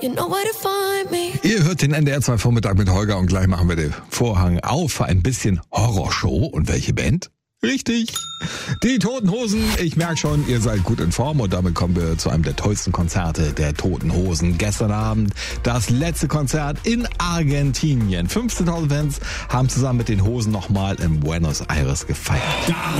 You know where to find me. Ihr hört den NDR 2 Vormittag mit Holger und gleich machen wir den Vorhang auf für ein bisschen Horrorshow. Und welche Band? Richtig, die Toten Hosen. Ich merke schon, ihr seid gut in Form und damit kommen wir zu einem der tollsten Konzerte der Toten Hosen. Gestern Abend das letzte Konzert in Argentinien. 15.000 Fans haben zusammen mit den Hosen nochmal in Buenos Aires gefeiert.